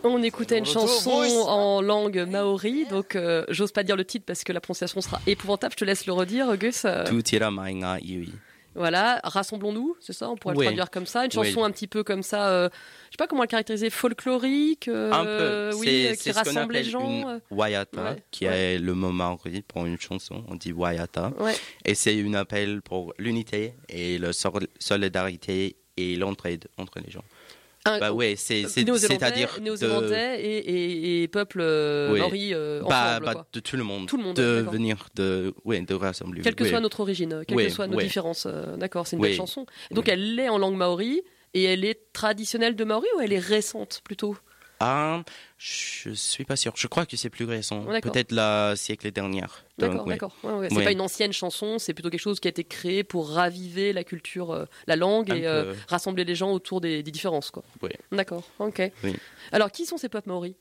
On écoutait une chanson en langue maori, donc j'ose pas dire le titre parce que la prononciation sera épouvantable. Je te laisse le redire, Gus. Tutira mainga iwi. Voilà, rassemblons-nous, c'est ça, on pourrait le traduire comme ça. Une chanson un petit peu comme ça, je sais pas comment le caractériser, folklorique, un peu. Oui, c'est qui rassemble les gens. Une wayata, qui est le mot maori pour une chanson, on dit wayata. Ouais. Et c'est un appel pour l'unité et la solidarité et l'entraide entre les gens. C'est-à-dire néo-zélandais et peuple maori ensemble, quoi. De tout le monde. Tout le monde, de d'accord. venir de rassembler. Quelle que soit notre origine, quelles que soient nos différences. D'accord, c'est une belle chanson. Donc elle est en langue maori et elle est traditionnelle de Maori ou elle est récente plutôt? Je suis pas sûr. Je crois que c'est plus récent. D'accord. Peut-être la siècle dernière. D'accord. C'est pas une ancienne chanson, c'est plutôt quelque chose qui a été créé pour raviver la culture, la langue et rassembler les gens autour des différences, quoi. Oui. D'accord, ok. Oui. Alors, qui sont ces peuples maoris?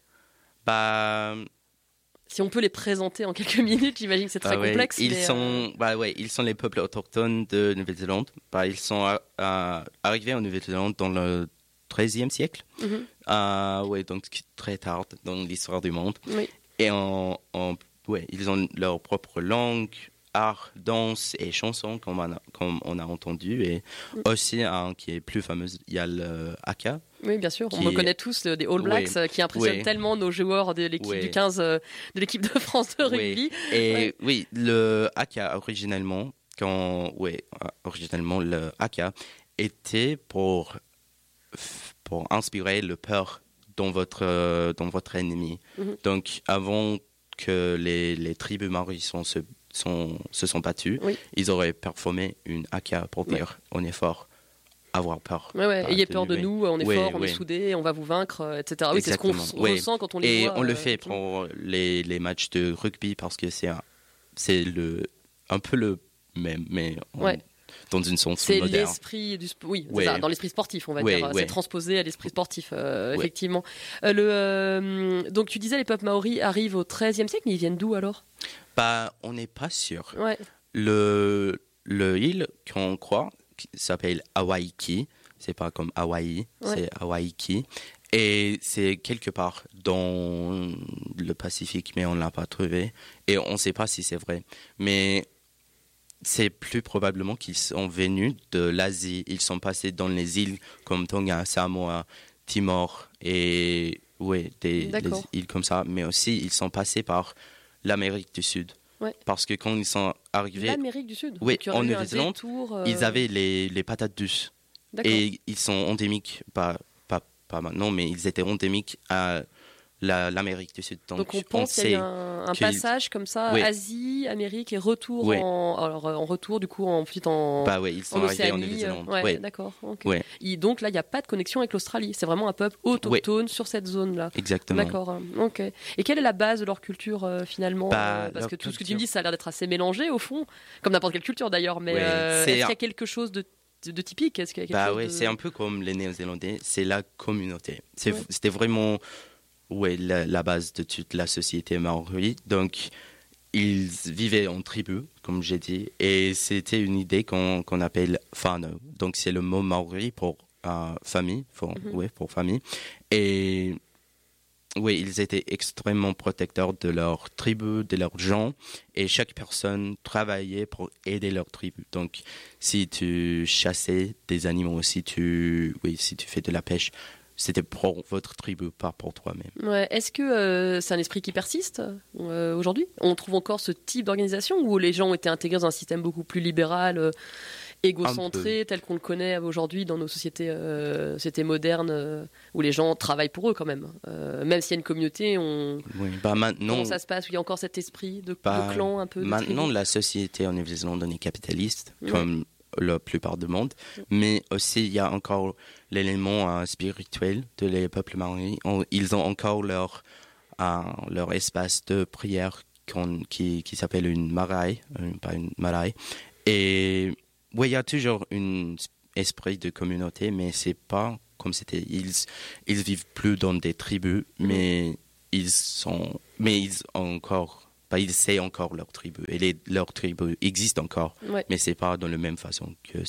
Si on peut les présenter en quelques minutes, j'imagine que c'est très complexe. Ils sont les peuples autochtones de Nouvelle-Zélande. Ils sont arrivés en Nouvelle-Zélande dans le XIIIe siècle. Donc très tard dans l'histoire du monde. Oui. Et ils ont leur propre langue, art, danse et chansons, comme on a entendu. Et aussi, qui est plus fameuse, il y a le haka. Oui, bien sûr. On reconnaît tous des All Blacks qui impressionnent tellement nos joueurs de l'équipe du 15 de l'équipe de France de rugby. Et le haka, originellement, le haka était pour inspirer le peur dans votre ennemi. Donc, avant que les tribus maoris se sont battues, ils auraient performé une haka pour dire on est fort, avoir peur. Ayez peur de nous, on est fort, on est soudés, on va vous vaincre, etc. Oui, c'est ce qu'on ressent quand on les voit. Et on le fait pour les matchs de rugby parce que c'est un peu le même, mais dans une sens moderne. C'est l'esprit du ça, dans l'esprit sportif, on va dire. C'est transposé à l'esprit sportif, effectivement. Donc tu disais les peuples maoris arrivent au XIIIe siècle, mais ils viennent d'où alors? On n'est pas sûr. Ouais. Le île qu'on croit s'appelle Hawaii. C'est pas comme Hawaï, c'est Hawaii. Et c'est quelque part dans le Pacifique, mais on ne l'a pas trouvé. Et on ne sait pas si c'est vrai. Mais c'est plus probablement qu'ils sont venus de l'Asie. Ils sont passés dans les îles comme Tonga, Samoa, Timor et des îles comme ça. Mais aussi, ils sont passés par l'Amérique du Sud. Ouais. Parce que quand ils sont arrivés... L'Amérique du Sud? Oui, en Nouvelle-Zélande, ils avaient les patates douces. D'accord. Et ils sont endémiques, pas maintenant, mais ils étaient endémiques à l'Amérique du Sud. Donc on pense qu'il y a eu un passage comme ça, Asie, Amérique et retour en retour du coup ensuite en ils sont arrivés en Nouvelle-Zélande. D'accord. Okay. Et donc là il n'y a pas de connexion avec l'Australie. C'est vraiment un peuple autochtone sur cette zone-là. Exactement. D'accord. Ok. Et quelle est la base de leur culture finalement? Parce que tout ce que tu me dis, ça a l'air d'être assez mélangé au fond, comme n'importe quelle culture d'ailleurs. Mais est-ce qu'il y a quelque chose de typique? Est-ce qu'il y a c'est un peu comme les Néo-Zélandais. C'est la communauté. C'était vraiment la base de toute la société maori. Donc, ils vivaient en tribu, comme j'ai dit, et c'était une idée qu'on appelle whānau. Donc, c'est le mot maori pour famille, pour famille. Et ils étaient extrêmement protecteurs de leur tribu, de leurs gens, et chaque personne travaillait pour aider leur tribu. Donc, si tu chassais des animaux, si tu fais de la pêche, c'était pour votre tribu, pas pour toi-même. Ouais. Est-ce que c'est un esprit qui persiste aujourd'hui? On trouve encore ce type d'organisation où les gens ont été intégrés dans un système beaucoup plus libéral, égocentré, tel qu'on le connaît aujourd'hui dans nos sociétés modernes, où les gens travaillent pour eux quand même. Même s'il y a une communauté, maintenant, comment ça se passe? Il y a encore cet esprit de clan un peu? Maintenant, la société en Nouvelle-Zélande est capitaliste, comme la plupart du monde, mais aussi il y a encore l'élément spirituel de les peuples maoris. Ils ont encore leur espace de prière qui s'appelle une marae, pas une marae. Et il y a toujours un esprit de communauté, mais c'est pas comme c'était. Ils vivent plus dans des tribus, mais ils savent encore leur tribu. Et leur tribu existe encore, mais c'est pas dans la même façon que